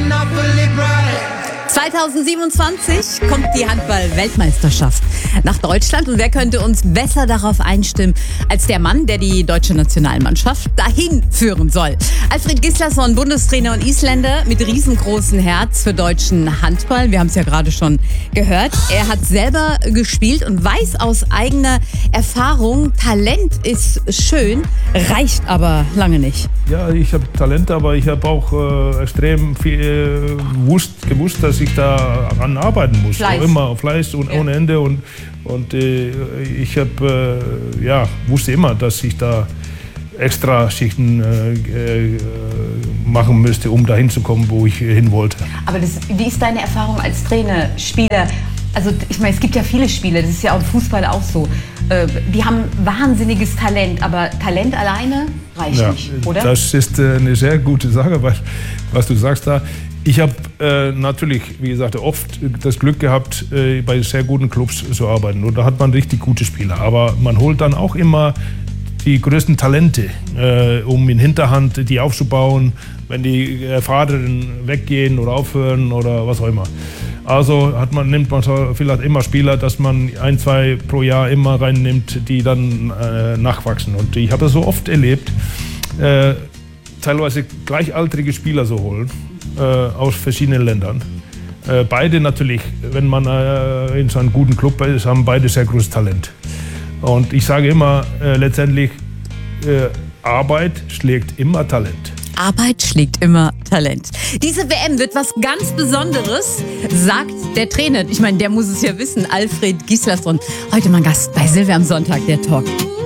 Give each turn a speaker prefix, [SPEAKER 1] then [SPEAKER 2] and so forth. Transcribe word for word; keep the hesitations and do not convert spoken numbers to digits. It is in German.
[SPEAKER 1] zweitausendsiebenundzwanzig kommt die Handball-Weltmeisterschaft nach Deutschland. Und wer könnte uns besser darauf einstimmen als der Mann, der die deutsche Nationalmannschaft dahin führen soll? Alfred Gislason, Bundestrainer und Isländer mit riesengroßem Herz für deutschen Handball. Wir haben es ja gerade schon gehört. Er hat selber gespielt und weiß aus eigener Erfahrung, Talent ist schön, reicht aber lange nicht.
[SPEAKER 2] Ja, ich habe Talent, aber ich habe auch äh, extrem viel äh, wusst, gewusst, dass ich daran arbeiten muss.
[SPEAKER 1] Fleiß.
[SPEAKER 2] Auch immer Fleiß und ja. ohne Ende. Und, und äh, ich habe, äh, ja, wusste immer, dass ich da extra Schichten äh, äh, machen müsste, um dahin zu kommen, wo ich hin wollte.
[SPEAKER 1] Aber das, wie ist deine Erfahrung als Trainer, Spieler? Also ich meine, es gibt ja viele Spieler, das ist ja auch im Fußball auch so. Äh, die haben wahnsinniges Talent, aber Talent alleine reicht
[SPEAKER 2] ja,
[SPEAKER 1] nicht, oder?
[SPEAKER 2] Das ist äh, eine sehr gute Sache, was, was du sagst da. Ich habe äh, natürlich, wie gesagt, oft das Glück gehabt, äh, bei sehr guten Clubs zu arbeiten. Und da hat man richtig gute Spieler. Aber man holt dann auch immer die größten Talente, äh, um in Hinterhand die aufzubauen, wenn die Erfahrenen weggehen oder aufhören oder was auch immer. Also hat man, nimmt man vielleicht immer Spieler, dass man ein, zwei pro Jahr immer reinnimmt, die dann äh, nachwachsen. Und ich habe das so oft erlebt, äh, teilweise gleichaltrige Spieler so holen, äh, aus verschiedenen Ländern. Äh, beide natürlich, wenn man äh, in so einem guten Club ist, haben beide sehr großes Talent. Und ich sage immer, äh, letztendlich, äh, Arbeit schlägt immer Talent.
[SPEAKER 1] Arbeit schlägt immer Talent. Diese W M wird was ganz Besonderes, sagt der Trainer. Ich meine, der muss es ja wissen, Alfred Gislason. Heute mein Gast bei Silvia am Sonntag, der Talk.